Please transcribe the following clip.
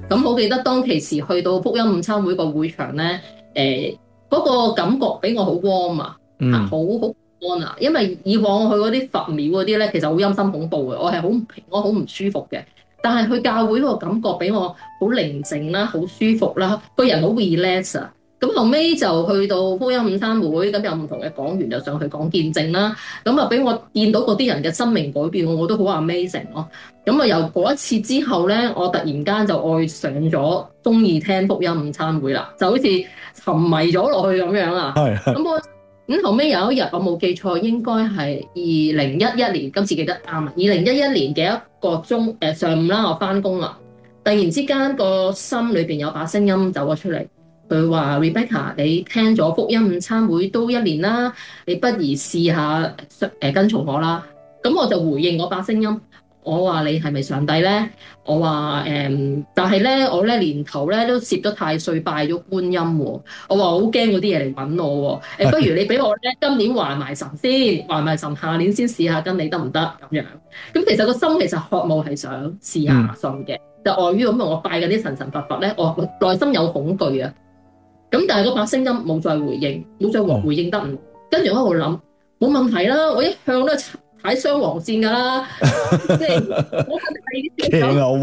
咁好記得當其時去到福音午餐會個會場咧，嗰個感覺俾我好 warm 啊，好安啊，因為以往我去嗰啲佛廟嗰啲咧，其實好陰森恐怖嘅，我係好唔平安、好唔舒服嘅。但係去教會嗰個感覺俾我好寧靜啦，好舒服啦，個人好 relax 啊。咁後尾就去到福音午餐會，咁有唔同嘅講員就上去講見證啦。咁啊俾我見到嗰啲人嘅生命改變，我都好 amazing 咯。咁啊由嗰一次之後咧，我突然間就愛上咗，中意聽福音午餐會啦，就好似沉迷咗落去咁樣啊。咁我後尾有一日我冇記錯，應該係2011年，今次記得啱啊。2011年嘅一個鐘上午啦，我翻工啦，突然之間個心裏邊有把聲音走咗出嚟。佢話 Rebecca，你聽咗福音午餐會都1年啦，你不如試下跟從我啦。咁我就回應我把聲音，我話你係咪上帝咧？我話但係咧我咧年頭咧都攝咗太歲拜咗觀音喎。我話好驚嗰啲嘢嚟揾我喎。不如你俾我咧今年還埋神先，還埋神，下年先試下跟你得唔得咁樣？咁其實個心其實渴慕係想試下信嘅，就礙於咁我拜嗰啲神佛咧，我內心有恐懼啊。咁但係嗰把聲音冇再回應，冇再回應得唔，跟住我喺度諗，冇問題啦，我一向都踩雙黃線㗎啦，即係我覺得係啲